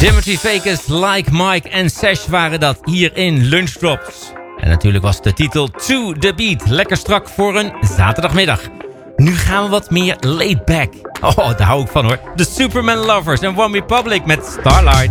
Timothy Vegas, Like Mike en Sash waren dat hier in Lunchdrops. En natuurlijk was de titel To The Beat. Lekker strak voor een zaterdagmiddag. Nu gaan we wat meer laid back. Oh, daar hou ik van hoor. The Superman Lovers en One Republic met Starlight.